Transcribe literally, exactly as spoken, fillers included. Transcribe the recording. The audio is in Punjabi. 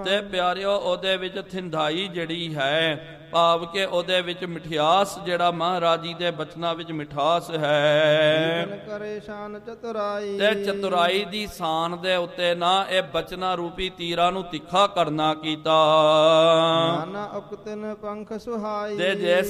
ਤੇ ਪਿਆਰਿਓ ਉਹਦੇ ਵਿੱਚ ਥਿੰਦਾਈ ਜਿਹੜੀ ਹੈ, ਭਾਵ ਕਿ ਉਹਦੇ ਵਿੱਚ ਮਿਠਿਆਸ, ਜਿਹੜਾ ਮਹਾਰਾਜ ਜੀ ਦੇ ਬਚਨਾਂ ਵਿੱਚ ਮਿਠਾਸ ਹੈ। ਕਰੇ ਸ਼ਾਨ ਚਤੁਰਾਈ ਤੇ ਚਤੁਰਾਈ ਦੀ ਸ਼ਾਨ ਦੇ ਉੱਤੇ ਨਾ ਇਹ ਬਚਨਾਂ ਰੂਪੀ ਤੀਰਾਂ ਨੂੰ ਤਿੱਖਾ ਕਰਨਾ ਕੀਤਾ। ਨਾਨਾ ਉਕਤਨ ਪੰਖ ਸੁਹਾਈ ਤੇ ਜੇ